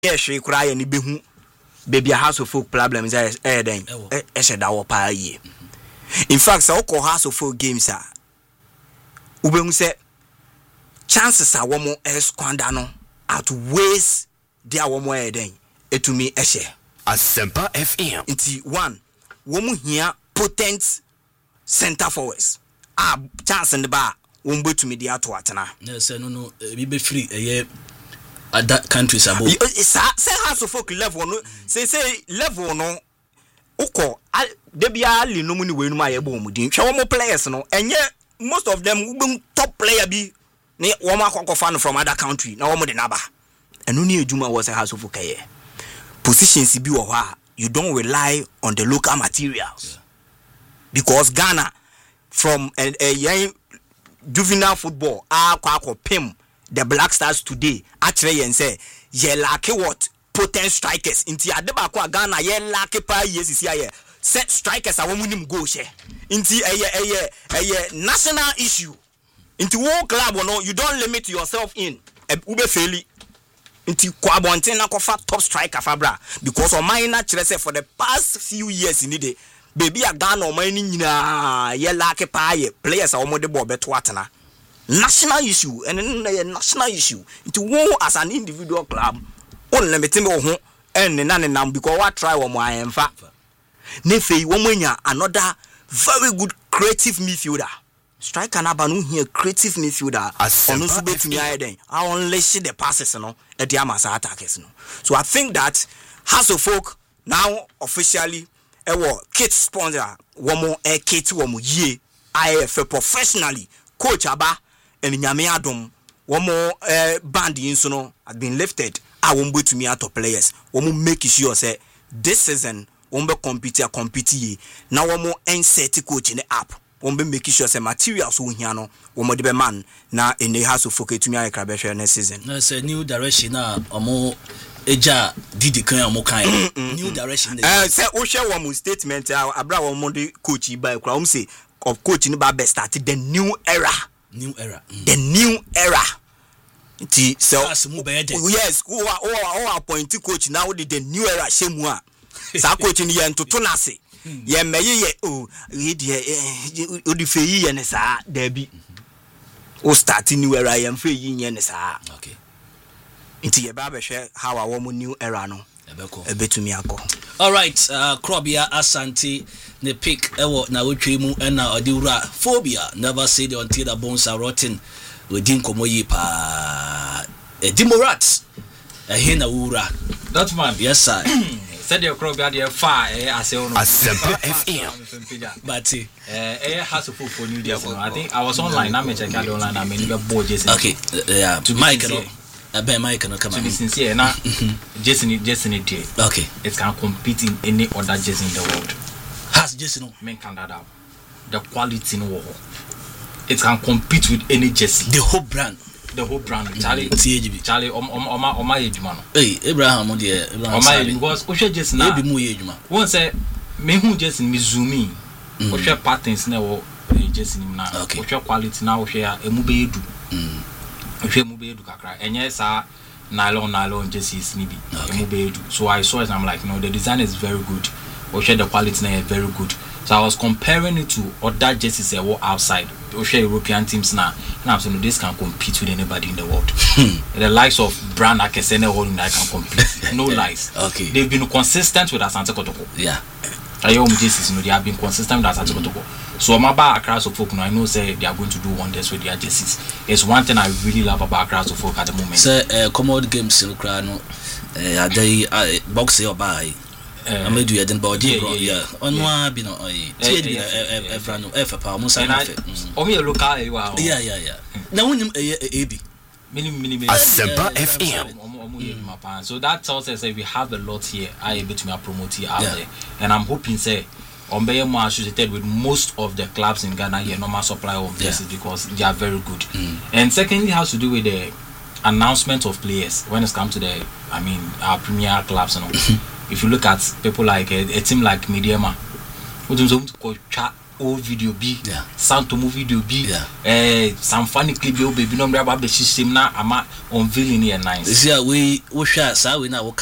she cry and be who baby a house of folk problems then said our pa ye. In fact, so call house of folk games are Ubemu said chances are one more squandano outweighs their one more then it to me eshe Asempa FM into one woman here potent center forwards chance in the bar won't be to me the atwatana. Yes, no, be free at that country's above. Say house of folk level no say level no oko debia li no muni we no ma yebo mudin hwe wo players no enye most of them top player bi ne wo ma akokofan from other country na wo mo de naba eno ne ejuma was a house of folk here positions bi wo ha you don't rely on the local materials because Ghana from a young juvenile football akwa pim the Black Stars today actually yen say ye lack what potent strikers inti adeba kwa Ghana ye lack pa yes here set strikers a womunim go she inti national issue inti wo club no you don't limit yourself in ube faili inti kwa bonten na kofa top striker fabra because o man na kire say for the past few years in the baby a Ghana o man ni nyina ye lack pa ye players a wo de ball beto atena national issue and a national issue into wo as an individual club on limit me ho and nanam because what try one more emfa nefe wo manya another very good creative midfielder striker na ba no here creative midfielder ono so betumi ayeden I unleash the passes no e dey amasa attackers no so I think that House of Folk now officially kit sponsor one more kit one more ye IFA professionally coach aba and nyame adom one more band inso no has been lifted I won't be to me out of players one more make sure say this season one be compete ye now one more set coach in the app one be make sure say materials so here no one more the man na in the House of Folk to me I can next season no say new direction na omo eja didi kan omo kan new direction say o share one statement abra one more coach by kra say of coach ni ba start the new era the new era so yes who appoint coach now the new era shemu a sa coach ni yen toto na se ye meye o di feyi ye ne sa da bi o start new era ye feyi ye ne sa okay nti ye ba be hwe how a wo new era no ebetumi akọ all right Krobia Asante the pick ewo na wotwe mu na odewura phobia never say the until the bones are rotten within komoyi pa Dimorat na wura that man yes sir said your Krobia dey far ase ono Asempa FM but House of Folk for new day I think I was online na me check out online na me be board Jason okay yeah to Mike no Mike no come to be sincere na Jason day okay it can compete in any other Jason in the world has Jason men can that out the quality in war it can compete with any Jason the whole brand Charlie Oma ejuma no hey Abraham because o share Jason na be mu ejuma won say me hu Jason me zoomi o share patterns na wo Jason na o share quality na o share emu be edu emu be edu kakra enye sa nylon jerseys ni bi emu be edu so I saw it and I'm like no the design is very good o share the quality na very good so I was comparing it to other jerseys that were outside o share European teams now and I'm saying this can compete with anybody in the world the likes of Brand Akesene holding that can compete no lies okay they've been consistent with Asante Kotoko yeah Ayom jerseys they have been consistent with Asante Kotoko so about Accra Folk now I know say they are going to do wonders with their jerseys it's one thing I really love about Accra Folk at the moment say commode games in Accra no they box or buy I'm do it then body yeah on one be no efrano efa mo say omi local you are yeah na wonim ab mini Asempa FM so that tells us that we have a lot here I able to promote here out there and I'm hoping say Ombeye more associated with most of the clubs in Ghana here normal supply of this because they are very good and secondly has to do with the announcement of players when it comes to the our premier clubs and all if you look at people like a team like Mediama old video bi Yeah. Santo movie video bi Yeah. some funny clip bi o baby no mra ba be system na ama unveiling here nice. Is here we share, so we now